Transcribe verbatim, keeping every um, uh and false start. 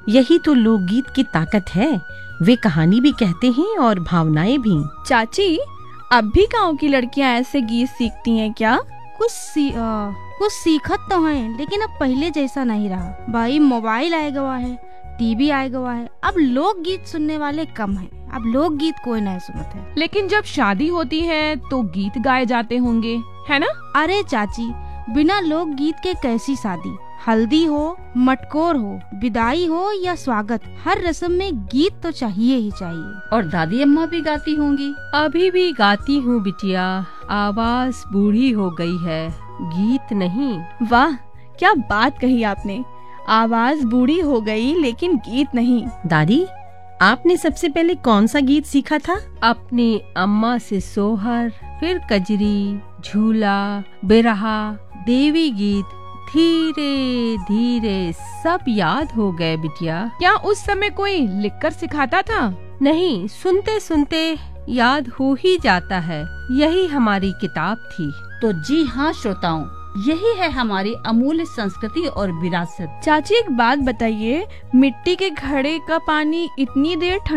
यही तो लोकगीत की ताकत है। वे कहानी भी कहते हैं और भावनाएं भी। चाची, अब भी गांव की लड़कियां ऐसे गीत सीखती हैं क्या? कुछ सी, आ, कुछ सीखत तो हैं, लेकिन अब पहले जैसा नहीं रहा। भाई मोबाइल आए गवा है, टीवी आए गवा है, अब लोक गीत सुनने वाले कम हैं। अब लोक गीत कोई नहीं सुनता है। लेकिन जब शादी होती है तो गीत गाए जाते होंगे, है ना? अरे चाची, बिना लोक गीत के कैसी शादी? हल्दी हो, मटकोर हो, विदाई हो या स्वागत, हर रस्म में गीत तो चाहिए ही चाहिए। और दादी अम्मा भी गाती होंगी। अभी भी गाती हूँ बिटिया, आवाज बूढ़ी हो गई है, गीत नहीं। वाह, क्या बात कही आपने। आवाज बूढ़ी हो गई लेकिन गीत नहीं। दादी, आपने सबसे पहले कौन सा गीत सीखा था? अपनी अम्मा से सोहर, फिर कजरी, झूला, बिरहा, देवी गीत, धीरे धीरे सब याद हो गए बिटिया। क्या उस समय कोई लिखकर सिखाता था? नहीं, सुनते सुनते याद हो ही जाता है। यही हमारी किताब थी। तो जी हाँ श्रोताओं, यही है हमारी अमूल्य संस्कृति और विरासत। चाची, एक बात बताइए, मिट्टी के घड़े का पानी इतनी देर ठंडा